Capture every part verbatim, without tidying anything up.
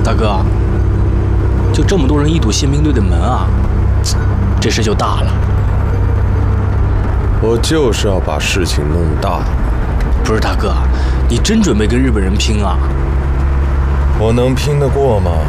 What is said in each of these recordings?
大哥，就这么多人一堵宪兵队的门啊，这事就大了。 我就是要把事情弄大。 不是大哥，你真准备跟日本人拼啊？ 我能拼得过吗？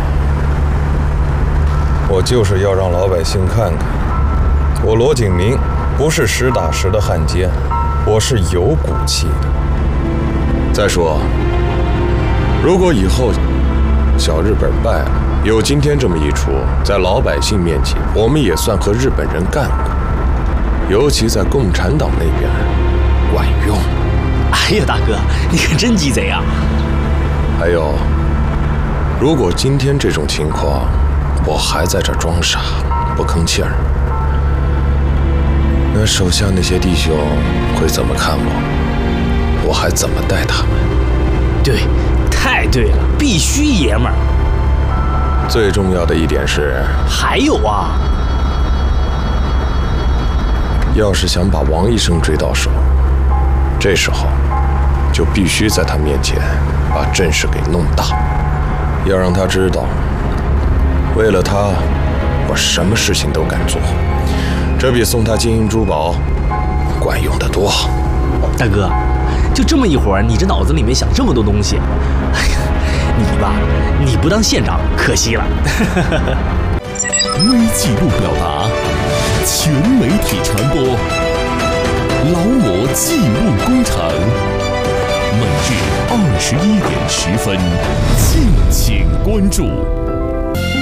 我就是要让老百姓看看，我罗景明不是实打实的汉奸，我是有骨气的。再说，如果以后小日本败了，有今天这么一出，在老百姓面前，我们也算和日本人干过，尤其在共产党那边，管用。 哎呀，大哥，你可真鸡贼啊！ 还有，如果今天这种情况，我还在这装傻，不吭气儿，那手下那些弟兄会怎么看我？我还怎么待他们？ 对，太对了，必须爷们儿。 最重要的一点是， 还有啊， 要是想把王医生追到手，这时候就必须在他面前把阵势给弄大，要让他知道，为了他，我什么事情都敢做。这比送他金银珠宝管用得多。 大哥，就这么一会儿，你这脑子里面想这么多东西，哎呀，你吧，你不当县长可惜了。 微记录表达，全媒体传播，劳模记录工程，每日二十一点十分，敬请关注。